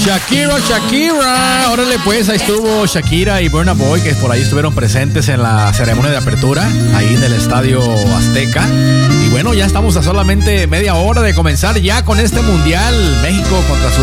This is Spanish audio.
Shakira. Órale, pues, ahí estuvo Shakira y Burna Boy, que por ahí estuvieron presentes en la ceremonia de apertura, ahí en el Estadio Azteca. Y bueno, ya estamos a solamente media hora de comenzar ya con este Mundial. México contra